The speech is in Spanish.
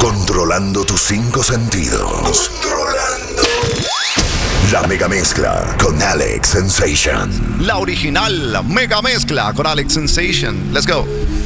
Controlando tus 5 sentidos. La mega mezcla con Alex Sensation. La original, la mega mezcla con Alex Sensation. Let's go.